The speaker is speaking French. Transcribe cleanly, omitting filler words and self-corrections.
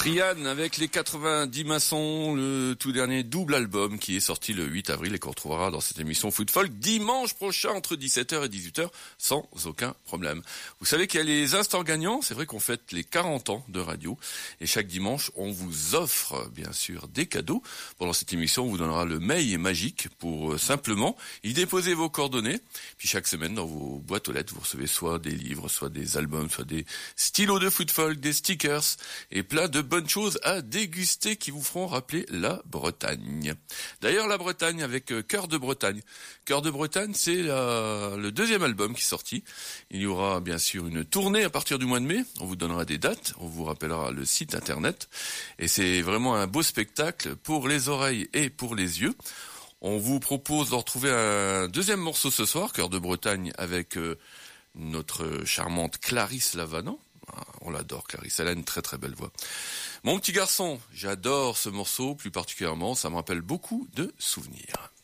Rian avec les 90 maçons, le tout dernier double album qui est sorti le 8 avril et qu'on retrouvera dans cette émission Foot Folk dimanche prochain entre 17h et 18h sans aucun problème. Vous savez qu'il y a les instants gagnants, c'est vrai qu'on fête les 40 ans de radio et chaque dimanche on vous offre bien sûr des cadeaux. Pendant cette émission on vous donnera le mail magique pour simplement y déposer vos coordonnées. Puis chaque semaine dans vos boîtes aux lettres vous recevez soit des livres, soit des albums, soit des stylos de Foot Folk, des stickers et plein de bonnes choses à déguster qui vous feront rappeler la Bretagne. D'ailleurs, la Bretagne avec Cœur de Bretagne. Cœur de Bretagne, c'est le deuxième album qui est sorti. Il y aura bien sûr une tournée à partir du mois de mai. On vous donnera des dates, on vous rappellera le site internet. Et c'est vraiment un beau spectacle pour les oreilles et pour les yeux. On vous propose de retrouver un deuxième morceau ce soir, Cœur de Bretagne, avec notre charmante Clarisse Lavanant. On l'adore, Clarisse, elle a une très très belle voix. Mon petit garçon, j'adore ce morceau, plus particulièrement, ça me rappelle beaucoup de souvenirs.